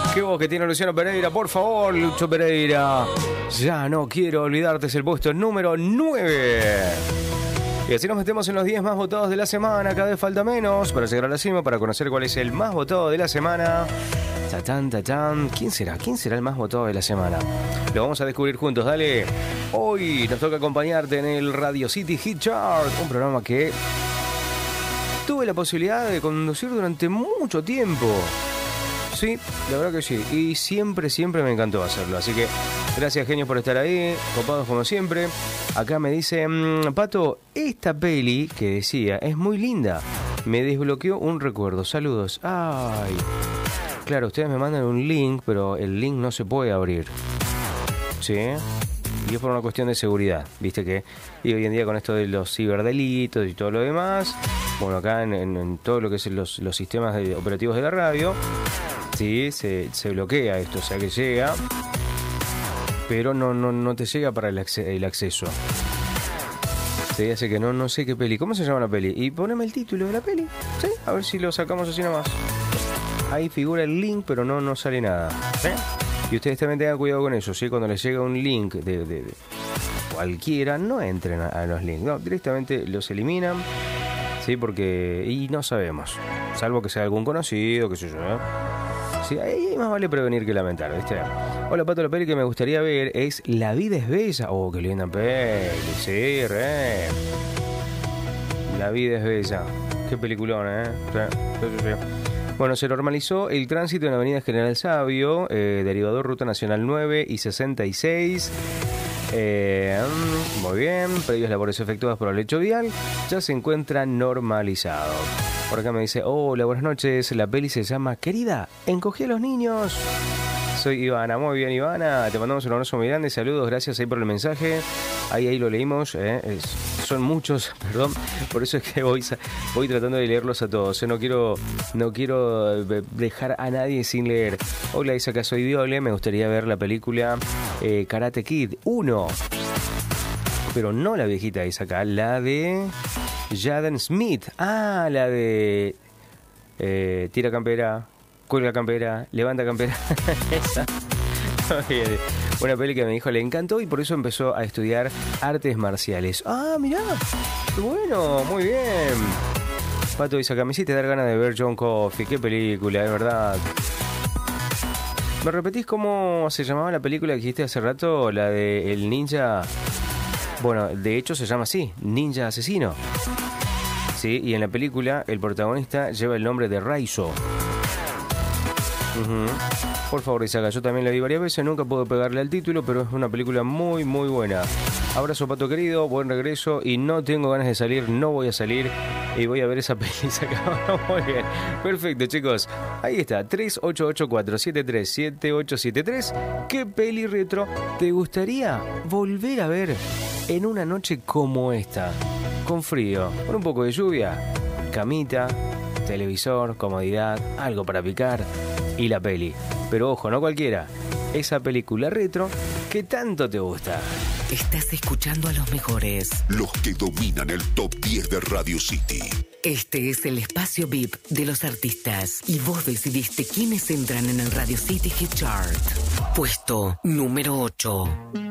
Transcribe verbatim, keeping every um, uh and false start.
Qué voz que tiene Luciano Pereira, por favor, Lucho Pereira. Ya no quiero olvidarte, es el puesto número nueve. Y así nos metemos en los diez más votados de la semana. Cada vez falta menos para llegar a la cima, para conocer cuál es el más votado de la semana. Tatán, tatán. ¿Quién será? ¿Quién será el más votado de la semana? Lo vamos a descubrir juntos, dale. Hoy nos toca acompañarte en el Radio City Hit Chart, un programa que tuve la posibilidad de conducir durante mucho tiempo. Sí, la verdad que sí. Y siempre, siempre me encantó hacerlo. Así que gracias, genios, por estar ahí. Copados como siempre. Acá me dice, mmm, Pato, esta peli que decía es muy linda. Me desbloqueó un recuerdo. Saludos. Ay. Claro, ustedes me mandan un link, pero el link no se puede abrir. ¿Sí? Y es por una cuestión de seguridad. Viste que y hoy en día con esto de los ciberdelitos y todo lo demás, bueno, acá en, en, en todo lo que es los, los sistemas de, operativos de la radio, sí, se, se bloquea esto, o sea que llega, pero no, no, no te llega para el, acce- el acceso. Sí, así que no, no sé qué peli. ¿Cómo se llama la peli? Y poneme el título de la peli, ¿sí? A ver si lo sacamos así nomás. Ahí figura el link, pero no, no sale nada. ¿Sí? Y ustedes también tengan cuidado con eso, ¿sí? Cuando les llega un link de, de, de cualquiera, no entren a, a los links, no, directamente los eliminan, ¿sí? Porque, y no sabemos, salvo que sea algún conocido, qué sé yo, ¿eh? Sí, ahí más vale prevenir que lamentar, ¿viste? Hola, Pato, la peli que me gustaría ver es La vida es bella. Oh, qué linda peli, sí, re. La vida es bella. Qué peliculón, ¿eh? Sí, sí, sí, sí. Bueno, se normalizó el tránsito en la avenida General Sabio, eh, derivador Ruta Nacional nueve y sesenta y seis. Eh, muy bien, previas labores efectuadas por el hecho vial, ya se encuentra normalizado. Por acá me dice, hola, buenas noches, la peli se llama Querida, encogí a los niños. Soy Ivana, muy bien Ivana, te mandamos un abrazo muy grande, saludos, gracias ahí por el mensaje, ahí ahí lo leímos, eh, es, son muchos, perdón, por eso es que voy, voy tratando de leerlos a todos, eh, no quiero no quiero dejar a nadie sin leer. Hola, dice acá soy Viole, me gustaría ver la película eh, Karate Kid uno, pero no la viejita, dice acá, la de Jaden Smith, ah, la de eh, Tira Campera, Cuelga Campera, Levanta Campera. Esa. Una peli que a mi hijo le encantó y por eso empezó a estudiar artes marciales. Ah, mirá. Qué bueno, muy bien. Pato dice acá, me hiciste dar ganas de ver John Coffey. Qué película, de verdad. ¿Me repetís cómo se llamaba la película que dijiste hace rato? La de El Ninja. Bueno, de hecho se llama así, Ninja Asesino. Sí, y en la película el protagonista lleva el nombre de Raizo. Uh-huh. Por favor, Isaga, yo también la vi varias veces, nunca puedo pegarle al título, pero es una película muy, muy buena. Abrazo, Pato querido, buen regreso y no tengo ganas de salir, no voy a salir y voy a ver esa peli. Muy bien, perfecto, chicos. Ahí está, tres ocho ocho cuatro siete tres siete ocho siete tres. ¿Qué peli retro te gustaría volver a ver en una noche como esta? Con frío, con un poco de lluvia, camita, televisor, comodidad, algo para picar y la peli. Pero ojo, no cualquiera. Esa película retro que tanto te gusta. Estás escuchando a los mejores. Los que dominan el top diez de Radio City. Este es el espacio V I P de los artistas. Y vos decidiste quiénes entran en el Radio City Hit Chart. Puesto número ocho.